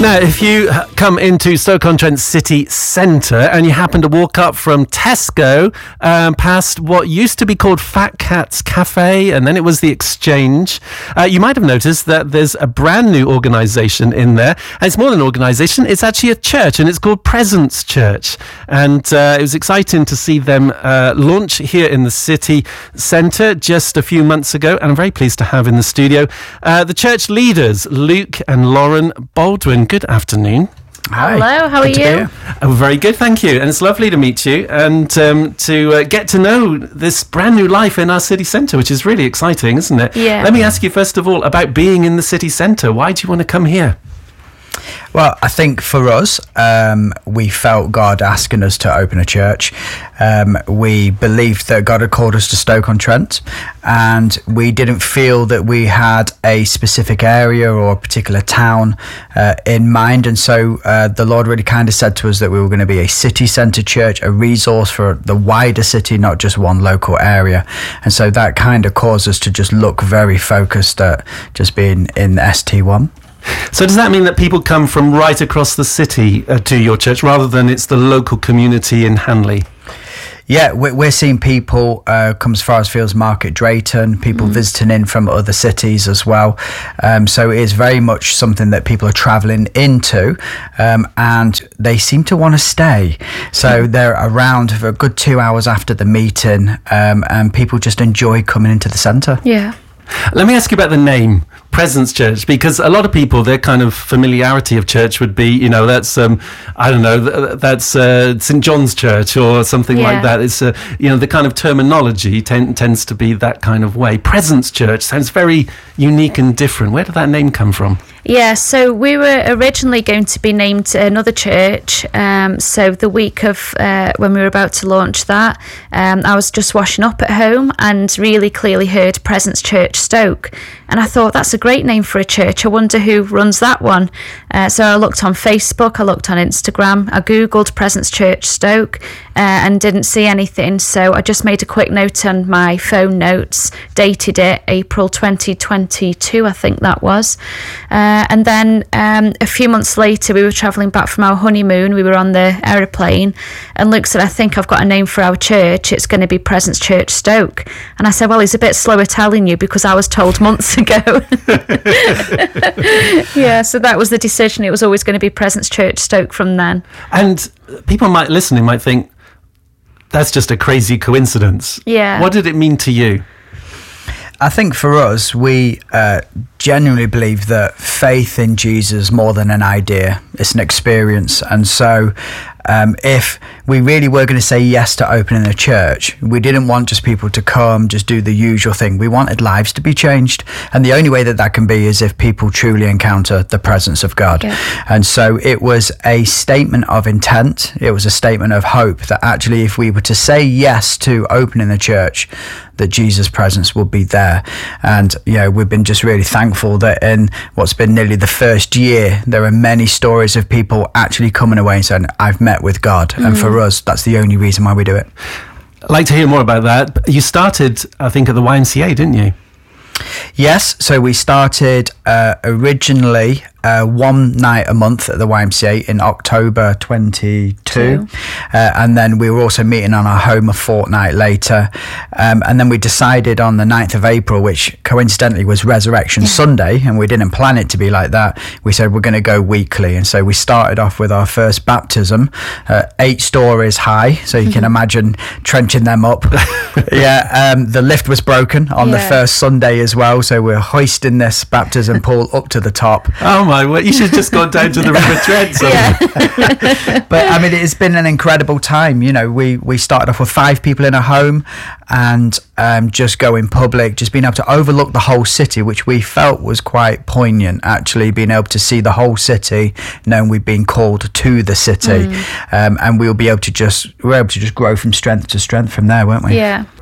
Now, if you come into Stoke-on-Trent city centre and you happen to walk up from Tesco past what used to be called Fat Cat's Cafe, and then it was the Exchange, you might have noticed that there's a brand new organisation in there. And it's more than an organisation, it's actually a church, and it's called Presence Church. And it was exciting to see them launch here in the city centre just a few months ago, and I'm very pleased to have in the studio the church leaders, Luke and Lauren Baldwin. Good afternoon. Hi. Hello, how are you? Oh, very good, thank you. And it's lovely to meet you and to get to know this brand new life in our city centre, which is really exciting, isn't it? Yeah. Let me ask you first of all about being in the city centre. Why do you want to come here? Well, I think for us, we felt God asking us to open a church. We believed that God had called us to Stoke-on-Trent, and we didn't feel that we had a specific area or a particular town in mind. And so the Lord really kind of said to us that we were going to be a city centre church, a resource for the wider city, not just one local area. And so that kind of caused us to just look very focused at just being in ST1. So does that mean that people come from right across the city to your church rather than it's the local community in Hanley? Yeah, we're seeing people come as far as Fields Market, Drayton, people visiting in from other cities as well. So it is very much something that people are travelling into, and they seem to want to stay. So they're around for a good 2 hours after the meeting, and people just enjoy coming into the centre. Yeah. Let me ask you about the name, Presence Church, because a lot of people, their kind of familiarity of church would be, you know, that's, I don't know, that's St. John's Church or something like that. It's, you know, the kind of terminology tends to be that kind of way. Presence Church sounds very unique and different. Where did that name come from? Yeah, so we were originally going to be named another church. So the week of when we were about to launch that, I was just washing up at home and really clearly heard Presence Church Stoke. And I thought, that's a great name for a church. I wonder who runs that one. So I looked on Facebook, I looked on Instagram, I Googled Presence Church Stoke and didn't see anything. So I just made a quick note on my phone notes, dated it April 2022, I think that was. And then a few months later, we were travelling back from our honeymoon. We were on the aeroplane, and Luke said, I think I've got a name for our church. It's going to be Presence Church Stoke. And I said, well, he's a bit slow at telling you because I was told months ago. Yeah, so that was the decision. It was always going to be Presence Church Stoke from then. And people listening might think, that's just a crazy coincidence. Yeah. What did it mean to you? I think for us, we genuinely believe that faith in Jesus is more than an idea, it's an experience. And so if we really were going to say yes to opening a church, we didn't want just people to come, just do the usual thing. We wanted lives to be changed. And the only way that that can be is if people truly encounter the presence of God. Yeah. And so it was a statement of intent. It was a statement of hope that actually if we were to say yes to opening the church, that Jesus' presence would be there. And, you know, we've been just really thankful that in what's been nearly the first year, there are many stories of people actually coming away and saying, I've met with God. And for us, that's the only reason why we do it. I'd like to hear more about that. You started, I think, at the YMCA, didn't you? Yes, so we started originally one night a month at the YMCA in October 22, and then we were also meeting on our home a fortnight later, and then we decided on the 9th of April, which coincidentally was Resurrection Sunday, and we didn't plan it to be like that. We said we're going to go weekly, and so we started off with our first baptism, 8 stories high, so you can imagine trenching them up. The lift was broken on the first Sunday as well, so we're hoisting this baptism pool up to the top. Oh my word, you should just go down to the River Trent. But I mean, it's been an incredible time. You know, we started off with 5 people in a home, and just going public, just being able to overlook the whole city, which we felt was quite poignant, actually, being able to see the whole city, knowing we've been called to the city. And we're able to just grow from strength to strength from there, weren't we? Yeah.